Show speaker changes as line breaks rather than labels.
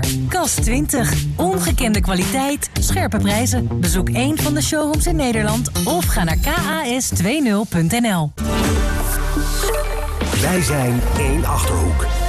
Cas20. Ongekende kwaliteit, scherpe prijzen. Bezoek één van de showrooms in Nederland of ga naar kas20.nl.
Wij zijn één Achterhoek.